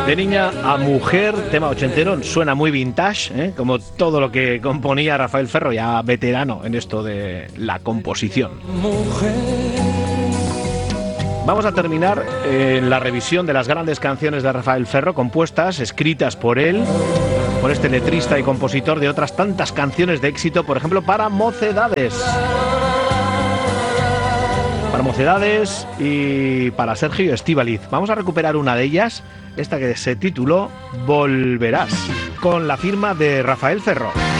De niña a mujer, tema ochentero, suena muy vintage, como todo lo que componía Rafael Ferro, ya veterano en esto de la composición. Vamos a terminar la revisión de las grandes canciones de Rafael Ferro, compuestas, escritas por él, por este letrista y compositor de otras tantas canciones de éxito, por ejemplo, para Mocedades. Para Mocedades y para Sergio Estíbaliz. Vamos a recuperar una de ellas, esta que se tituló Volverás, con la firma de Rafael Ferro.